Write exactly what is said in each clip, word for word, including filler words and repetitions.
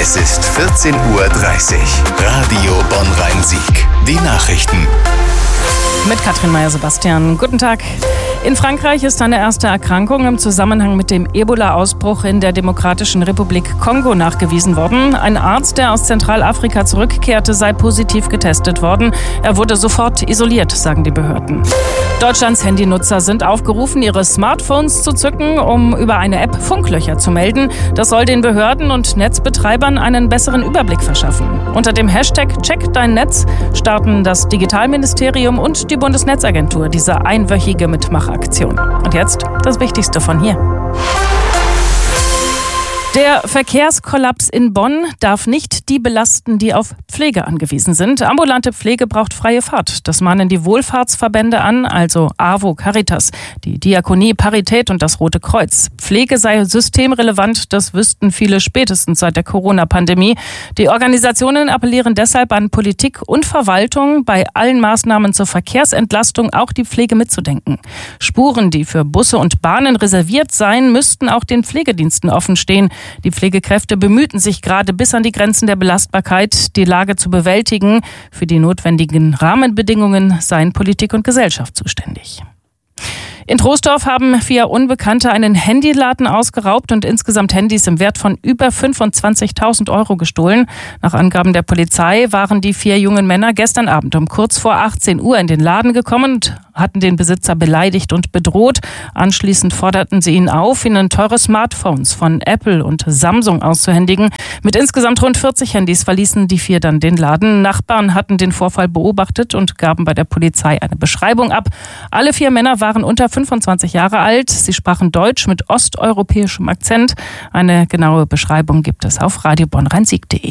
Es ist vierzehn Uhr dreißig. Radio Bonn-Rhein-Sieg. Die Nachrichten. Mit Katrin Meyer-Sebastian. Guten Tag. In Frankreich ist eine erste Erkrankung im Zusammenhang mit dem Ebola-Ausbruch in der Demokratischen Republik Kongo nachgewiesen worden. Ein Arzt, der aus Zentralafrika zurückkehrte, sei positiv getestet worden. Er wurde sofort isoliert, sagen die Behörden. Deutschlands Handynutzer sind aufgerufen, ihre Smartphones zu zücken, um über eine App Funklöcher zu melden. Das soll den Behörden und Netzbetreibern einen besseren Überblick verschaffen. Unter dem Hashtag Check dein Netz starten das Digitalministerium und die Bundesnetzagentur diese einwöchige Mitmachaktion. Und jetzt das Wichtigste von hier. Der Verkehrskollaps in Bonn darf nicht die belasten, die auf Pflege angewiesen sind. Ambulante Pflege braucht freie Fahrt. Das mahnen die Wohlfahrtsverbände an, also A W O, Caritas, die Diakonie, Parität und das Rote Kreuz. Pflege sei systemrelevant, das wüssten viele spätestens seit der Corona-Pandemie. Die Organisationen appellieren deshalb an Politik und Verwaltung, bei allen Maßnahmen zur Verkehrsentlastung auch die Pflege mitzudenken. Spuren, die für Busse und Bahnen reserviert seien, müssten auch den Pflegediensten offenstehen. Die Pflegekräfte bemühten sich gerade bis an die Grenzen der Belastbarkeit, die Lage zu bewältigen. Für die notwendigen Rahmenbedingungen seien Politik und Gesellschaft zuständig. In Troisdorf haben vier Unbekannte einen Handyladen ausgeraubt und insgesamt Handys im Wert von über fünfundzwanzigtausend Euro gestohlen. Nach Angaben der Polizei waren die vier jungen Männer gestern Abend um kurz vor achtzehn Uhr in den Laden gekommen und hatten den Besitzer beleidigt und bedroht. Anschließend forderten sie ihn auf, ihnen teure Smartphones von Apple und Samsung auszuhändigen. Mit insgesamt rund vierzig Handys verließen die vier dann den Laden. Nachbarn hatten den Vorfall beobachtet und gaben bei der Polizei eine Beschreibung ab. Alle vier Männer waren unter fünfundzwanzig Jahre alt. Sie sprachen Deutsch mit osteuropäischem Akzent. Eine genaue Beschreibung gibt es auf radio bonn rhein sieg punkt de.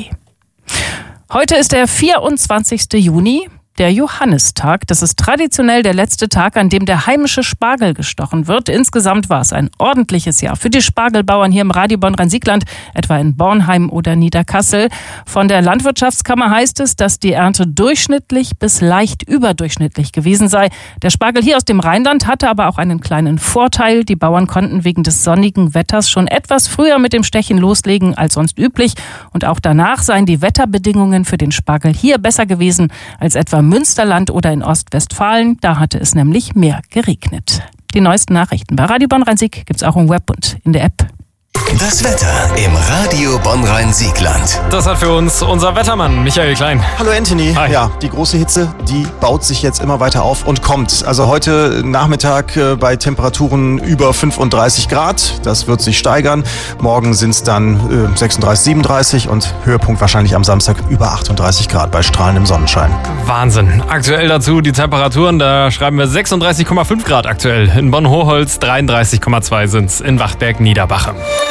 Heute ist der vierundzwanzigste Juni. Der Johannistag, das ist traditionell der letzte Tag, an dem der heimische Spargel gestochen wird. Insgesamt war es ein ordentliches Jahr für die Spargelbauern hier im Radio Bonn-Rhein-Siegland, etwa in Bornheim oder Niederkassel. Von der Landwirtschaftskammer heißt es, dass die Ernte durchschnittlich bis leicht überdurchschnittlich gewesen sei. Der Spargel hier aus dem Rheinland hatte aber auch einen kleinen Vorteil. Die Bauern konnten wegen des sonnigen Wetters schon etwas früher mit dem Stechen loslegen als sonst üblich. Und auch danach seien die Wetterbedingungen für den Spargel hier besser gewesen als etwa Münsterland oder in Ostwestfalen. Da hatte es nämlich mehr geregnet. Die neuesten Nachrichten bei Radio Bonn-Rhein-Sieg gibt es auch im Web und in der App. Das Wetter im Radio Bonn-Rhein-Siegland. Das hat für uns unser Wettermann Michael Klein. Hallo Anthony. Hi. Ja, die große Hitze, die baut sich jetzt immer weiter auf und kommt. Also heute Nachmittag äh, bei Temperaturen über fünfunddreißig Grad. Das wird sich steigern. Morgen sind es dann äh, sechsunddreißig, siebenunddreißig und Höhepunkt wahrscheinlich am Samstag über achtunddreißig Grad bei strahlendem Sonnenschein. Wahnsinn. Aktuell dazu die Temperaturen, da schreiben wir sechsunddreißig Komma fünf Grad aktuell. In Bonn-Hochholz dreiunddreißig Komma zwei sind es, in Wachtberg-Niederbache.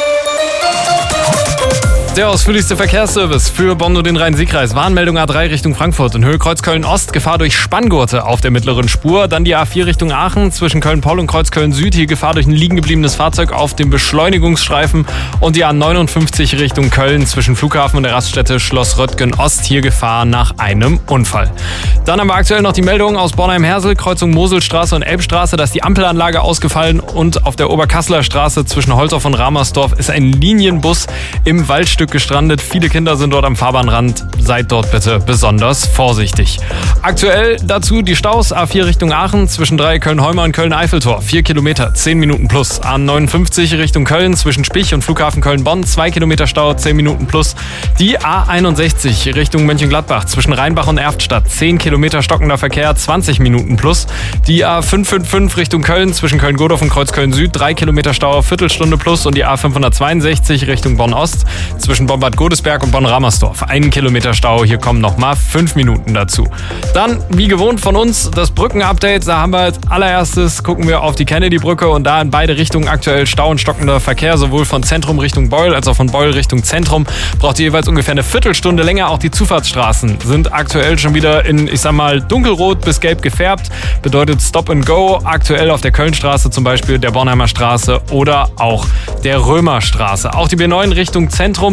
Der ausführlichste Verkehrsservice für Bonn und den Rhein-Sieg-Kreis. Warnmeldung A drei Richtung Frankfurt in Höhe Kreuzköln-Ost. Gefahr durch Spanngurte auf der mittleren Spur. Dann die A vier Richtung Aachen zwischen Köln-Poll und Kreuzköln-Süd. Hier Gefahr durch ein liegen gebliebenes Fahrzeug auf dem Beschleunigungsstreifen. Und die A neunundfünfzig Richtung Köln zwischen Flughafen und der Raststätte Schloss Röttgen-Ost. Hier Gefahr nach einem Unfall. Dann haben wir aktuell noch die Meldung aus Bornheim-Hersel, Kreuzung Moselstraße und Elbstraße. Da ist die Ampelanlage ausgefallen. Und auf der Oberkasseler Straße zwischen Holtorf und Ramersdorf ist ein Linienbus im Waldstück gestrandet. Viele Kinder sind dort am Fahrbahnrand. Seid dort bitte besonders vorsichtig. Aktuell dazu die Staus. A vier Richtung Aachen zwischen drei Köln-Heumer und Köln-Eiffeltor. vier Kilometer, zehn Minuten plus. A neunundfünfzig Richtung Köln zwischen Spich und Flughafen Köln-Bonn. zwei Kilometer Stau, zehn Minuten plus. Die A einundsechzig Richtung Mönchengladbach zwischen Rheinbach und Erftstadt. zehn Kilometer stockender Verkehr, zwanzig Minuten plus. Die A fünfhundertfünfundfünfzig Richtung Köln zwischen Köln-Godorf und Kreuzköln-Süd. drei Kilometer Stau, Viertelstunde plus. Und die A fünfhundertzweiundsechzig Richtung Bonn-Ost zwischen Bonn-Bad Godesberg und Bonn-Ramersdorf. Einen Kilometer Stau, hier kommen nochmal fünf Minuten dazu. Dann, wie gewohnt von uns, das Brückenupdate. Da haben wir als allererstes, gucken wir auf die Kennedy-Brücke und da in beide Richtungen aktuell Stau und stockender Verkehr, sowohl von Zentrum Richtung Beul als auch von Beul Richtung Zentrum. Braucht ihr jeweils ungefähr eine Viertelstunde länger. Auch die Zufahrtsstraßen sind aktuell schon wieder in, ich sag mal, dunkelrot bis gelb gefärbt. Bedeutet Stop and Go. Aktuell auf der Kölnstraße zum Beispiel, der Bornheimer Straße oder auch der Römerstraße. Auch die B neun Richtung Zentrum,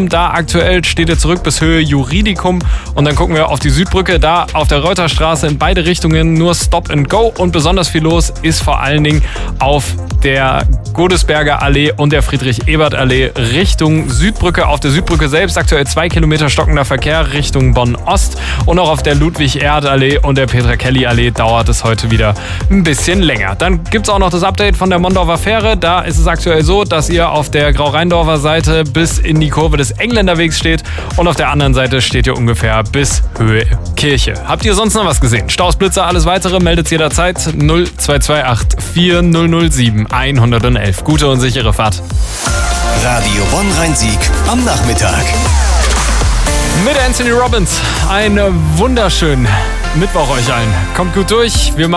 Zentrum. Da aktuell steht ihr zurück bis Höhe Juridicum. Und dann gucken wir auf die Südbrücke. Da auf der Reuterstraße in beide Richtungen nur Stop and Go. Und besonders viel los ist vor allen Dingen auf der Godesberger Allee und der Friedrich-Ebert-Allee Richtung Südbrücke. Auf der Südbrücke selbst aktuell zwei Kilometer stockender Verkehr Richtung Bonn-Ost. Und auch auf der Ludwig-Erhard-Allee und der Petra-Kelly-Allee dauert es heute wieder ein bisschen länger. Dann gibt es auch noch das Update von der Mondorfer Fähre. Da ist es aktuell so, dass ihr auf der Grau-Rheindorfer Seite bis in die Kurve des Engländerwegs steht und auf der anderen Seite steht ihr ungefähr bis Höhe Kirche. Habt ihr sonst noch was gesehen? Staus, Blitzer, alles weitere meldet jederzeit null zwei zwei acht vier null null sieben eins eins eins. Gute und sichere Fahrt. Radio Bonn-Rhein-Sieg am Nachmittag. Mit Anthony Robbins. Einen wunderschönen Mittwoch euch allen. Kommt gut durch. Wir machen